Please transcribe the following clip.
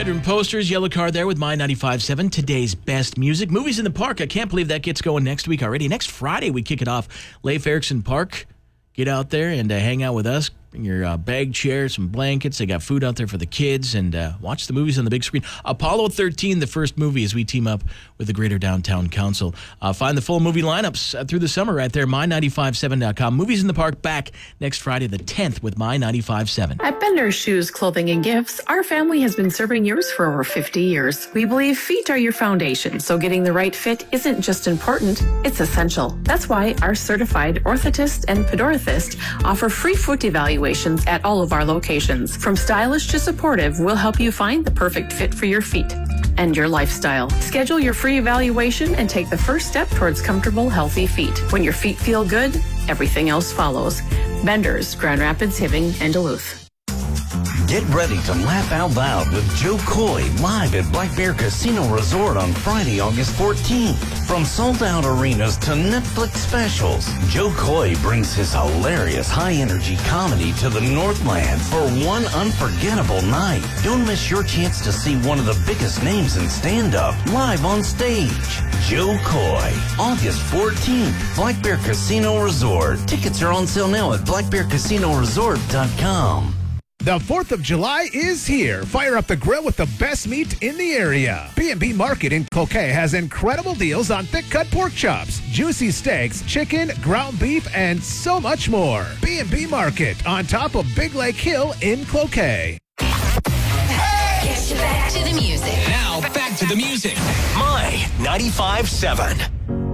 Bedroom Posters, Yellow Card there with My 95.7, today's best music. Movies in the Park, I can't believe that gets going next week already. Next Friday, we kick it off. Leif Erikson Park. Get out there and hang out with us. Bring your bag chair, some blankets. They got food out there for the kids, and watch the movies on the big screen. Apollo 13, the first movie, as we team up with the Greater Downtown Council. Find the full movie lineups through the summer right there, my957.com. Movies in the Park back next Friday the 10th with My 95.7. At Bender's Shoes, Clothing and Gifts, our family has been serving yours for over 50 years. We believe feet are your foundation, so getting the right fit isn't just important, it's essential. That's why our certified orthotist and podorthist offer free foot evaluations at all of our locations. From stylish to supportive, we'll help you find the perfect fit for your feet and your lifestyle. Schedule your free evaluation and take the first step towards comfortable, healthy feet. When your feet feel good, everything else follows. Bender's, Grand Rapids, Hibbing, and Duluth. Get ready to laugh out loud with Joe Coy live at Black Bear Casino Resort on Friday, August 14th. From sold-out arenas to Netflix specials, Joe Coy brings his hilarious high-energy comedy to the Northland for one unforgettable night. Don't miss your chance to see one of the biggest names in stand-up live on stage. Joe Coy, August 14th, Black Bear Casino Resort. Tickets are on sale now at blackbearcasinoresort.com. The 4th of July is here. Fire up the grill with the best meat in the area. B&B Market in Cloquet has incredible deals on thick-cut pork chops, juicy steaks, chicken, ground beef, and so much more. B&B Market on top of Big Lake Hill in Cloquet. Get you back to the music. Now, back to the music. My 95.7.